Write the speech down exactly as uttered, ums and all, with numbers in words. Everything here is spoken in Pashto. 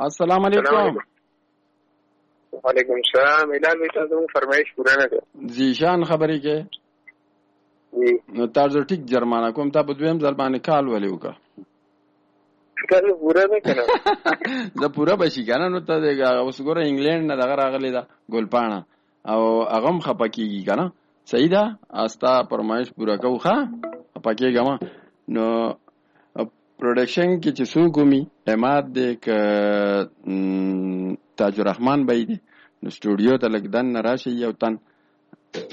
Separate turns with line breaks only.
السلام علیکم.
وعلیکم السلام. اعلان می تاسو فرمایش پوره نه کړ.
زیشان خبرې کې نو تاسو ټیک جرمانه کوم ته په دویم ځل باندې کال ولې وکړه
تاسو پوره نه کړه
زه پوره بشي کنه نو ته اوس ګوره انګلند نه دغه راغلی دا ګلپاڼه او هغه هم خپه کېږي کنه. صحیح ده استا فرمایش پوره کوو ښه خپه کېږم. نو پروډکشن کې چې څوک ومي اعتماد دی که تاج الرحمن بی دی نو سټوډیو ته لږ دننه راشي یو تن